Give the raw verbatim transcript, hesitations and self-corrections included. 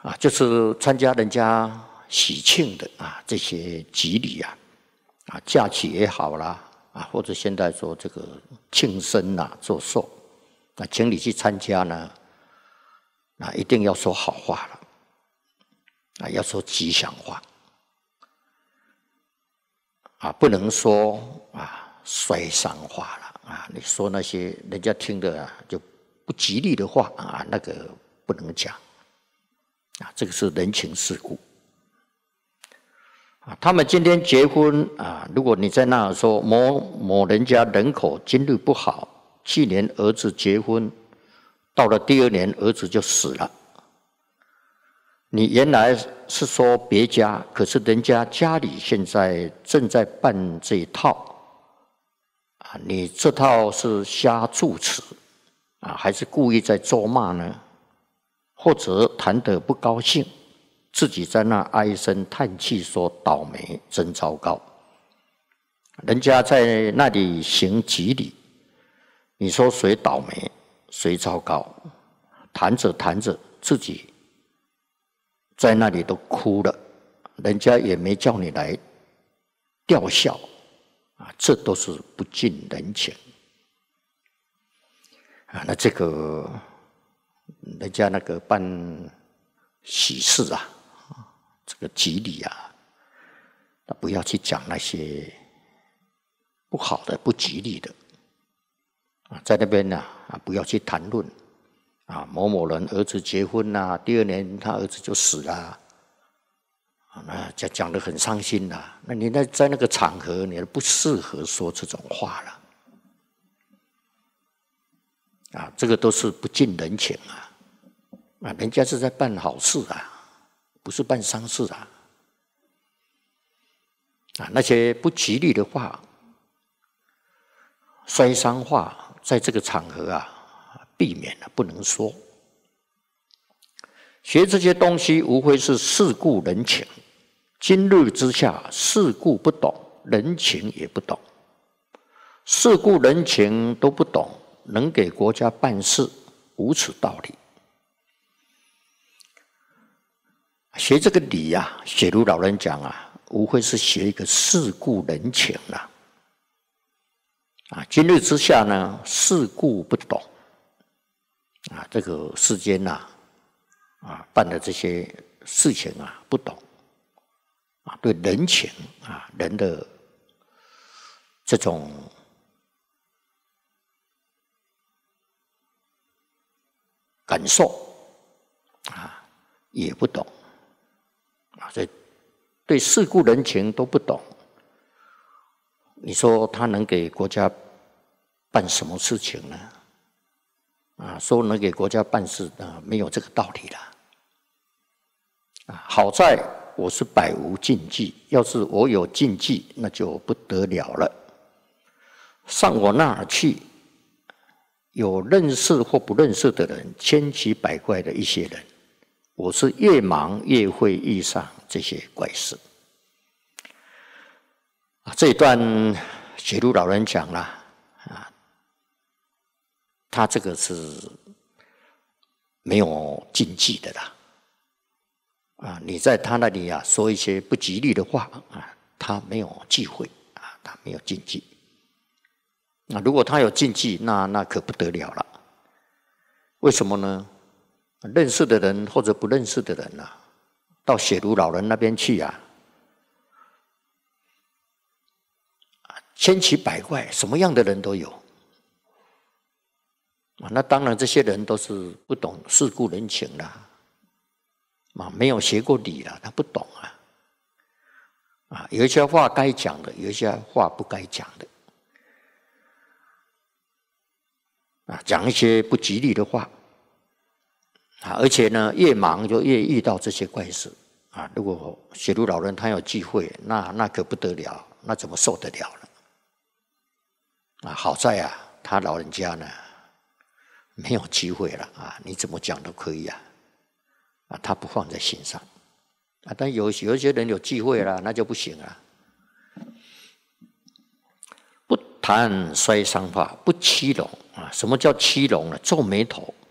啊，就是参加人家喜庆的啊这些集礼啊，啊假期也好啦，啊或者现在说这个庆生呐、啊、做寿，啊请你去参加呢，啊一定要说好话了，啊要说吉祥话，啊不能说啊衰伤话了啊，你说那些人家听的啊就不吉利的话啊，那个不能讲。啊，这个是人情世故啊。他们今天结婚啊，如果你在那说某某人家人口今日不好，去年儿子结婚，到了第二年儿子就死了。你原来是说别家，可是人家家里现在正在办这一套啊，你这套是瞎助词啊，还是故意在咒骂呢？或者谈得不高兴，自己在那唉声叹气说倒霉，真糟糕。人家在那里行吉礼，你说谁倒霉，谁糟糕？谈着谈着，自己在那里都哭了，人家也没叫你来吊孝啊，这都是不近人情啊。那这个。人家那个办喜事啊，这个吉礼啊，不要去讲那些不好的、不吉利的啊，在那边呢啊，不要去谈论啊，某某人儿子结婚啦，第二年他儿子就死了，啊，那讲讲得很伤心啦。那你那在那个场合，你不适合说这种话了。啊，这个都是不近人情啊！啊，人家是在办好事啊，不是办丧事啊！啊，那些不吉利的话、摔伤话，在这个场合啊，避免了不能说。学这些东西，无非是世故人情。今日之下，世故不懂，人情也不懂，世故人情都不懂。能给国家办事，无此道理。学这个礼啊，写如老人讲啊，无非是学一个世故人情啦。啊，今日之下呢，世故不懂，啊，这个世间呐，啊，办的这些事情啊，不懂，啊，对人情啊，人的这种。感受啊也不懂啊，所以对世故人情都不懂。你说他能给国家办什么事情呢？啊，说能给国家办事啊，没有这个道理了。啊，好在我是百无禁忌，要是我有禁忌，那就不得了了。上我那儿去。有认识或不认识的人，千奇百怪的一些人，我是越忙越会遇上这些怪事。啊，这一段学儒老人讲了啊，他这个是没有禁忌的啦。啊，你在他那里啊说一些不吉利的话啊，他没有忌讳啊，他没有禁忌。那如果他有禁忌，那那可不得了了。为什么呢？认识的人或者不认识的人啊，到写儒老人那边去啊，千奇百怪，什么样的人都有。啊，那当然这些人都是不懂世故人情啦，啊，没有学过礼啦，他不懂啊。啊，有一些话该讲的，有一些话不该讲的。啊，讲一些不吉利的话，啊，而且呢，越忙就越遇到这些怪事啊。如果学儒老人他有忌讳，那那可不得了，那怎么受得了呢？啊，好在啊，他老人家呢没有机会了啊，你怎么讲都可以啊，啊，他不放在心上啊。但有有一些人有忌讳了，那就不行了。不谈衰伤话，不欺容啊！什么叫欺容呢？皱眉头